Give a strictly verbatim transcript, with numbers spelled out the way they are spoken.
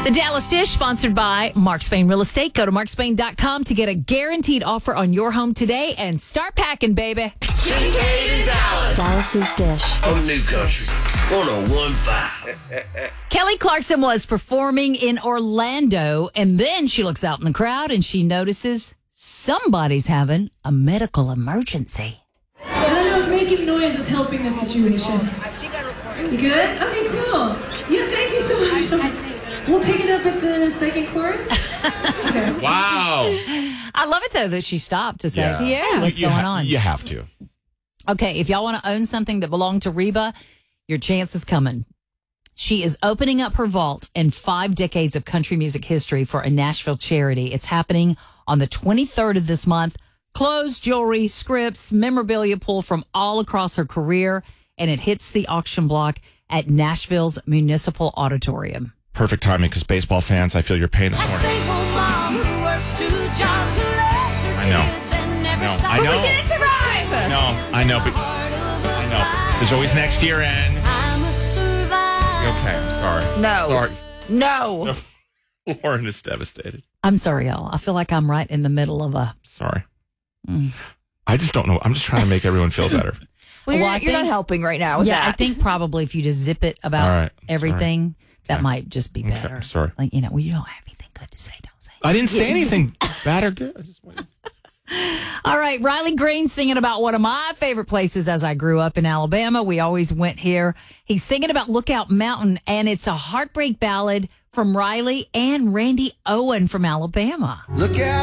The Dallas Dish, sponsored by Mark Spain Real Estate. Go to mark spain dot com to get a guaranteed offer on your home today and start packing, baby. Kincaid and Dallas. Dallas's Dish. On New Country one oh one point five. Kelly Clarkson was performing in Orlando, and then she looks out in the crowd and she notices somebody's having a medical emergency. I don't know if making noise is helping the situation. You good? Okay, cool. Yeah, thank you so much. We'll pick it up at the second chorus. Okay. Wow. I love it, though, that she stopped to say, Yeah. yeah, what's You going ha- on? You have to. Okay, if y'all want to own something that belonged to Reba, your chance is coming. She is opening up her vault and five decades of country music history for a Nashville charity. It's happening on the twenty-third of this month. Clothes, jewelry, scripts, memorabilia pull from all across her career, and it hits the auction block at Nashville's Municipal Auditorium. Perfect timing because baseball fans, I feel your pain this morning. I know. No, I know. We didn't survive! No, I know, but I know. There's always next year, and okay, I'm sorry. No. Sorry. No. Lauren is devastated. I'm sorry, y'all. I feel like I'm right in the middle of a... Sorry. Mm. I just don't know. I'm just trying to make everyone feel better. Well, you're, Well, I you're not think- helping right now with yeah, that. I think probably if you just zip it about All right, everything, that Okay. might just be Okay, better. sorry. Like, you know, when you don't have anything good to say, don't say it. I didn't say anything bad or good. I just wanted- All right, Riley Green singing about one of my favorite places as I grew up in Alabama. We always went here. He's singing about Lookout Mountain, and it's a heartbreak ballad from Riley and Randy Owen from Alabama. Look out.